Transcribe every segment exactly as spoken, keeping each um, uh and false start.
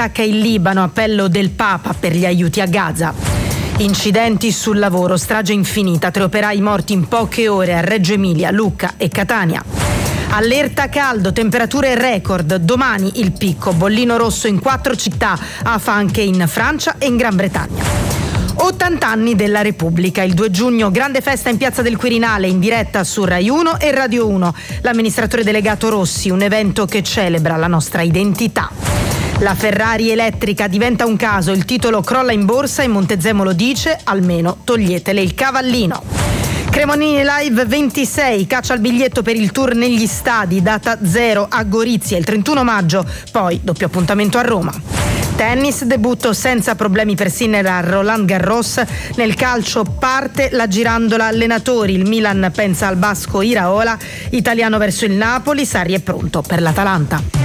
attacca il Libano, appello del Papa per gli aiuti a Gaza. Incidenti sul lavoro, strage infinita, tre operai morti in poche ore a Reggio Emilia, Lucca e Catania. Allerta caldo, temperature record, domani il picco, bollino rosso in quattro città, afa anche in Francia e in Gran Bretagna. ottanta anni della Repubblica, il due giugno grande festa in Piazza del Quirinale in diretta su Rai uno e Radio uno. L'amministratore delegato Rossi, un evento che celebra la nostra identità. La Ferrari elettrica diventa un caso, il titolo crolla in borsa e Montezemolo dice almeno toglietele il cavallino. Cremonini Live ventisei, caccia al biglietto per il tour negli stadi, data zero a Gorizia il trentuno maggio, poi doppio appuntamento a Roma. Tennis, debutto senza problemi per Sinner a Roland Garros. Nel calcio parte la girandola allenatori, il Milan pensa al basco Iraola, italiano verso il Napoli, Sarri è pronto per l'Atalanta.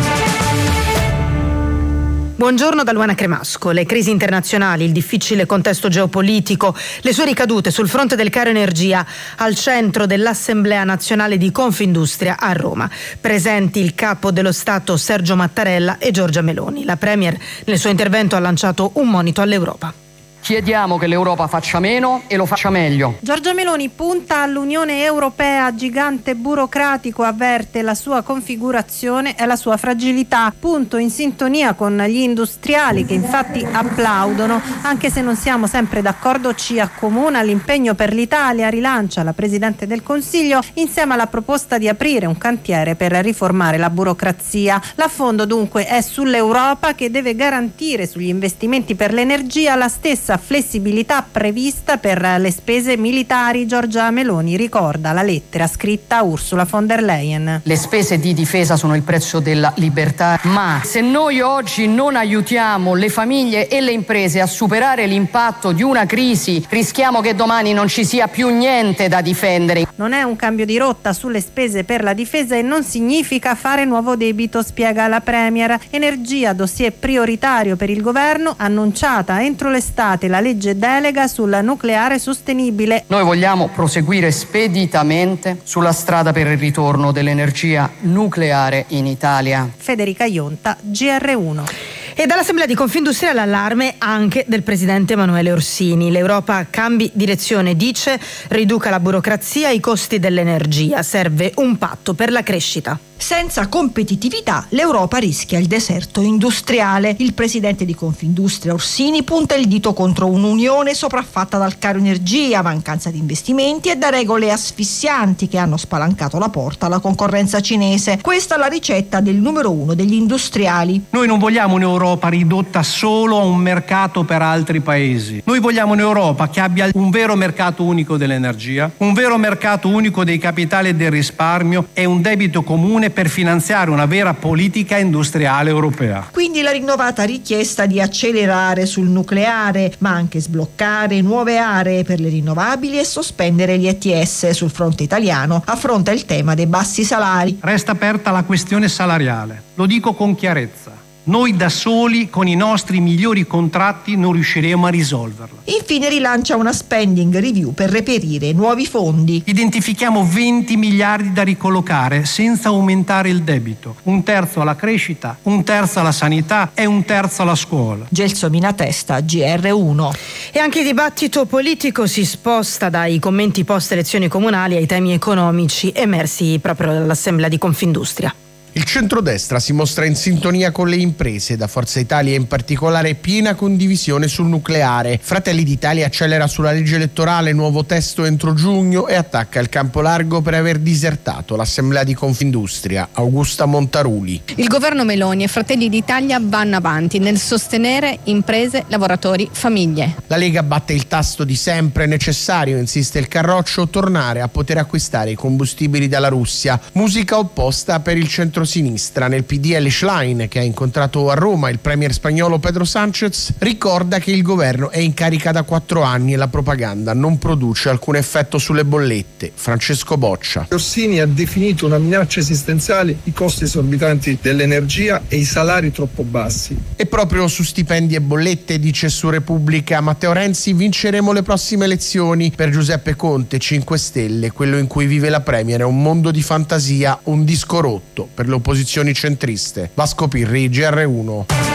Buongiorno da Luana Cremasco. Le crisi internazionali, il difficile contesto geopolitico, le sue ricadute sul fronte del caro energia al centro dell'Assemblea Nazionale di Confindustria a Roma. Presenti il capo dello Stato Sergio Mattarella e Giorgia Meloni. La Premier nel suo intervento ha lanciato un monito all'Europa. Chiediamo che l'Europa faccia meno e lo faccia meglio. Giorgia Meloni punta all'Unione Europea, gigante burocratico, avverte la sua configurazione e la sua fragilità. Punto in sintonia con gli industriali che infatti applaudono, anche se non siamo sempre d'accordo, ci accomuna l'impegno per l'Italia, rilancia la Presidente del Consiglio insieme alla proposta di aprire un cantiere per riformare la burocrazia. L'affondo dunque è sull'Europa che deve garantire sugli investimenti per l'energia la stessa flessibilità prevista per le spese militari. Giorgia Meloni ricorda la lettera scritta a Ursula von der Leyen. Le spese di difesa sono il prezzo della libertà, ma se noi oggi non aiutiamo le famiglie e le imprese a superare l'impatto di una crisi, rischiamo che domani non ci sia più niente da difendere. Non è un cambio di rotta sulle spese per la difesa e non significa fare nuovo debito, spiega la Premier. Energia, dossier prioritario per il governo, annunciata entro l'estate la legge delega sul nucleare sostenibile. Noi vogliamo proseguire speditamente sulla strada per il ritorno dell'energia nucleare in Italia. Federica Ionta, G R uno. E dall'Assemblea di Confindustria l'allarme anche del presidente Emanuele Orsini. L'Europa cambi direzione, dice, riduca la burocrazia e i costi dell'energia. Serve un patto per la crescita. Senza competitività l'Europa rischia il deserto industriale. Il presidente di Confindustria Orsini punta il dito contro un'unione sopraffatta dal caro energia, mancanza di investimenti e da regole asfissianti che hanno spalancato la porta alla concorrenza cinese. Questa è la ricetta del numero uno degli industriali. Noi non vogliamo un'Europa ridotta solo a un mercato per altri paesi. Noi vogliamo un'Europa che abbia un vero mercato unico dell'energia, un vero mercato unico dei capitali e del risparmio e un debito comune per finanziare una vera politica industriale europea. Quindi la rinnovata richiesta di accelerare sul nucleare, ma anche sbloccare nuove aree per le rinnovabili e sospendere gli E T S. Sul fronte italiano affronta il tema dei bassi salari. Resta aperta la questione salariale. Lo dico con chiarezza. Noi da soli, con i nostri migliori contratti, non riusciremo a risolverla. Infine rilancia una spending review per reperire nuovi fondi. Identifichiamo venti miliardi da ricollocare senza aumentare il debito. Un terzo alla crescita, un terzo alla sanità e un terzo alla scuola. Gelsomina Testa, G R uno. E anche il dibattito politico si sposta dai commenti post elezioni comunali ai temi economici emersi proprio dall'Assemblea di Confindustria. Il centrodestra si mostra in sintonia con le imprese, da Forza Italia in particolare piena condivisione sul nucleare. Fratelli d'Italia accelera sulla legge elettorale, nuovo testo entro giugno e attacca il campo largo per aver disertato l'Assemblea di Confindustria. Augusta Montaruli. Il governo Meloni e Fratelli d'Italia vanno avanti nel sostenere imprese, lavoratori, famiglie. La Lega batte il tasto di sempre, necessario, insiste il Carroccio, tornare a poter acquistare i combustibili dalla Russia. Musica opposta per il centro sinistra. Nel P D L Schlein, che ha incontrato a Roma il premier spagnolo Pedro Sánchez, ricorda che il governo è in carica da quattro anni e la propaganda non produce alcun effetto sulle bollette. Francesco Boccia. Orsini ha definito una minaccia esistenziale i costi esorbitanti dell'energia e i salari troppo bassi. E proprio su stipendi e bollette, dice su Repubblica Matteo Renzi, vinceremo le prossime elezioni. Per Giuseppe Conte, cinque Stelle, quello in cui vive la premier è un mondo di fantasia, un disco rotto per le opposizioni centriste. Vasco Pirri, G R uno.